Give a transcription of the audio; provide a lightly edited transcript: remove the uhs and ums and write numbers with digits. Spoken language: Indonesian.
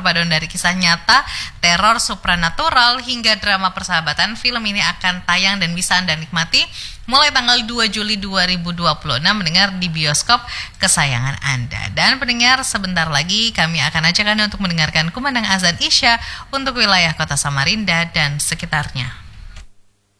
perpaduan dari kisah nyata, teror supranatural, hingga drama persahabatan. Film ini akan tayang dan bisa Anda nikmati mulai tanggal 2 Juli 2026 mendengar di bioskop kesayangan Anda. Dan pendengar, sebentar lagi kami akan ajak Anda untuk mendengarkan kumandang azan Isya untuk wilayah kota Samarinda dan sekitarnya.